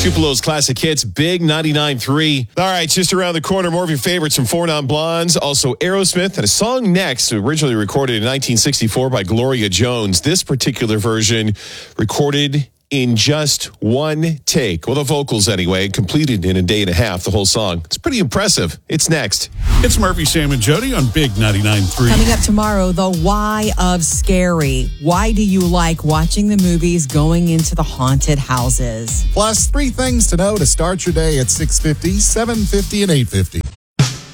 Tupelo's classic hits, Big 99.3. All right, just around the corner, more of your favorites from Four Non Blondes. Also, Aerosmith and a song next, originally recorded in 1964 by Gloria Jones. This particular version recorded in just one take. Well, the vocals anyway, completed in a day and a half, the whole song. It's pretty impressive. It's next. It's Murphy, Sam, and Jody on Big 99.3. Coming up tomorrow, the why of scary. Why do you like watching the movies going into the haunted houses? Plus, 3 things to know to start your day at 6:50, 7:50, and 8:50.